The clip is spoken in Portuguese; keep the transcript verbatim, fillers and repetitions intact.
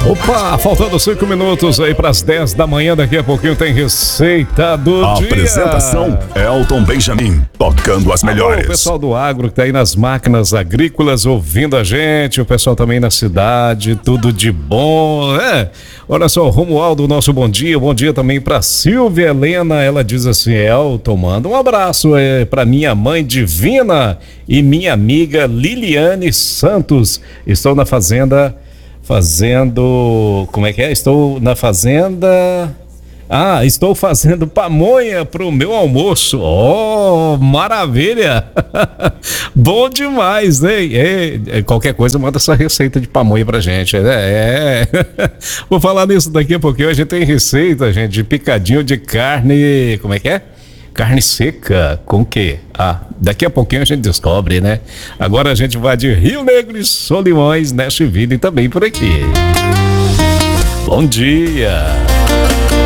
Opa, faltando cinco minutos aí para as dez da manhã, daqui a pouquinho tem receita do a dia. Apresentação, Elton Benjamin, tocando as melhores. Alô, o pessoal do agro que tá aí nas máquinas agrícolas ouvindo a gente, o pessoal também na cidade, tudo de bom, né? Olha só, Romualdo, nosso bom dia, bom dia também para Silvia Helena, ela diz assim: Elton, manda um abraço é, para minha mãe divina e minha amiga Liliane Santos, estou na fazenda... Fazendo, como é que é? Estou na fazenda, ah, estou fazendo pamonha pro meu almoço. Oh, maravilha! Bom demais, hein? É, qualquer coisa, manda essa receita de pamonha pra gente, né? É. Vou falar nisso daqui a pouquinho, a gente tem receita, gente, de picadinho de carne, como é que é? Carne seca, com o quê? Ah, daqui a pouquinho a gente descobre, né? Agora a gente vai de Rio Negro e Solimões, Nashville e também por aqui. Bom dia!